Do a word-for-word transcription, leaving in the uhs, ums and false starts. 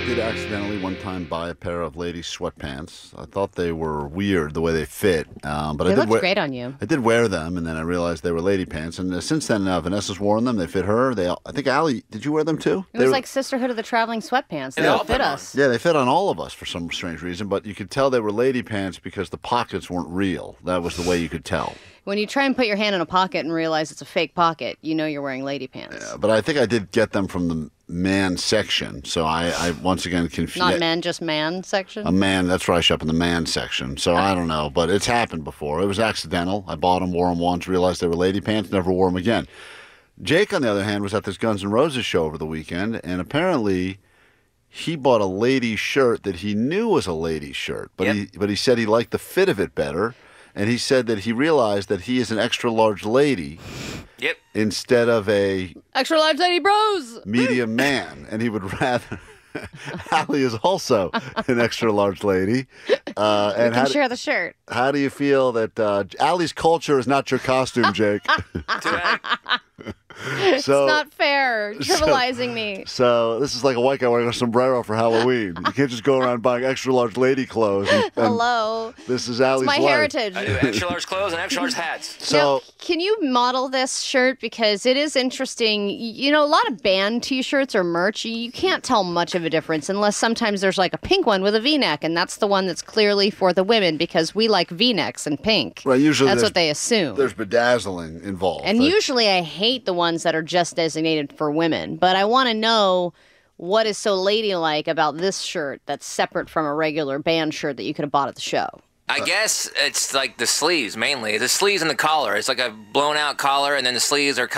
did accidentally one time buy a pair of ladies' sweatpants. I thought they were weird the way they fit, um, but They I did looked wear, great on you. I did wear them, and then I realized they were lady pants. And uh, since then, uh, Vanessa's worn them. They fit her. They, I think, Allie, did you wear them too? It They was were- like Sisterhood of the Traveling Sweatpants. They Yeah, all all fit fit on. us. Yeah, they fit on all of us for some strange reason, but you could tell they were lady pants because the pockets weren't real. That was the way you could tell. When you try and put your hand in a pocket and realize it's a fake pocket, you know you're wearing lady pants. Yeah, but I think I did get them from the man section, so I, I once again confused. Not men, just man section. A man, that's where I shop in the man section. So I don't know, but it's happened before. It was accidental. I bought them, wore them once, realized they were lady pants, never wore them again. Jake, on the other hand, was at this Guns N' Roses show over the weekend, and apparently he bought a lady shirt that he knew was a lady shirt, but Yep. he but he said he liked the fit of it better, and he said that he realized that he is an extra large lady Yep. instead of a Extra large lady bros. medium man, and he would rather. Allie is also an extra large lady. Uh, We and can how, do, share the shirt. how do you feel that uh, Allie's culture is not your costume, Jake? Too bad. so, It's not fair. You're trivializing me. so this is like a white guy wearing a sombrero for Halloween. You can't just go around buying extra large lady clothes. And, and Hello. This is It's Allie's my life. heritage. I do extra large clothes and extra large hats. So Now, can you model this shirt? Because it is interesting. Y- You know, a lot of band T-shirts or merch, you can't tell much of a difference unless sometimes there's like a pink one with a V-neck, and that's the one that's clearly for the women because we like V-necks and pink. Right, usually that's there's- what they assume. there's bedazzling involved. And Like, usually I hate the ones that are just designated for women, but I want to know what is so ladylike about this shirt that's separate from a regular band shirt that you could have bought at the show. I guess it's like the sleeves mainly. The sleeves and the collar. It's like a blown out collar, and then the sleeves are